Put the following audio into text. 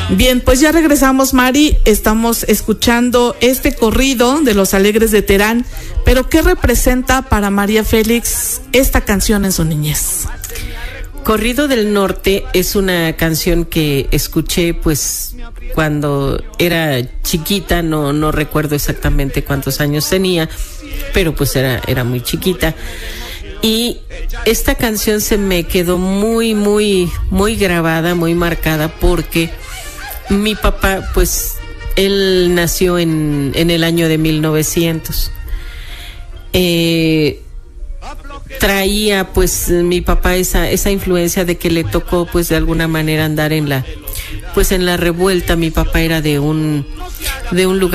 Bien, pues ya regresamos, Mari. Estamos escuchando este corrido de Los Alegres de Terán, pero ¿qué representa para María Félix esta canción en su niñez? Corrido del Norte es una canción que escuché pues cuando era chiquita, no recuerdo exactamente cuántos años tenía, pero pues era muy chiquita. Y esta canción se me quedó muy grabada, muy marcada, porque mi papá, pues, él nació en el año de 1900. Traía, pues, mi papá esa influencia de que le tocó, pues, de alguna manera andar en la revuelta. Mi papá era de un lugar